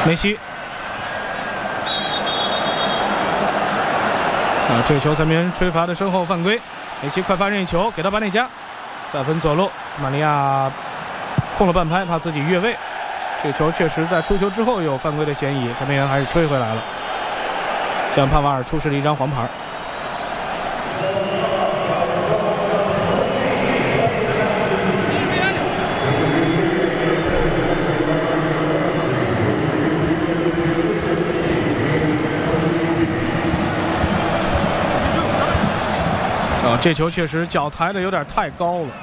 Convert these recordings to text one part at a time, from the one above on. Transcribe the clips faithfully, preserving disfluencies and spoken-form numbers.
梅西。啊，这个球三边吹罚的身后犯规，梅西快发任意球给到巴内加，再分左路，玛利亚控了半拍，怕自己越位。这个球确实在出球之后有犯规的嫌疑，裁判员还是吹回来了，向帕瓦尔出示了一张黄牌。啊，这球确实脚抬的有点太高了。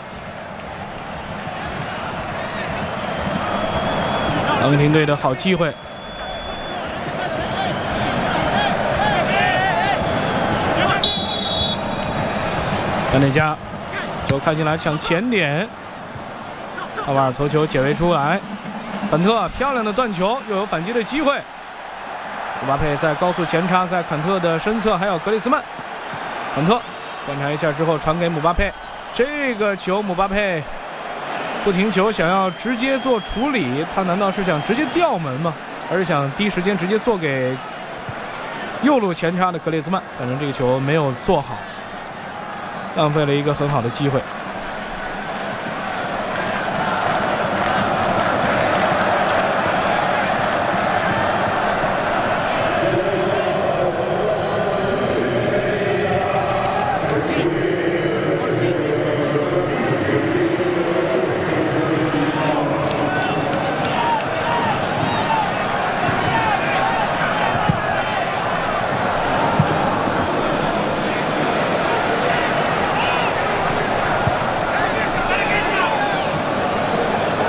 阿根廷队的好机会。巴内加，球开进来向前点，帕瓦尔头球解围出来，坎特漂亮的断球，又有反击的机会。姆巴佩在高速前插，在坎特的身侧还有格里兹曼，坎特。观察一下之后传给姆巴佩，这个球姆巴佩不停球，想要直接做处理，他难道是想直接吊门吗？而是想第一时间直接做给右路前插的格列兹曼？反正这个球没有做好，浪费了一个很好的机会。